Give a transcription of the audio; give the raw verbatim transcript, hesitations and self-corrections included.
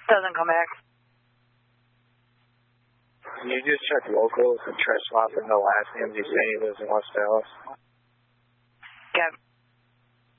Doesn't come back. Can you just check local and try swapping the last names you say he lives in West Dallas? Okay.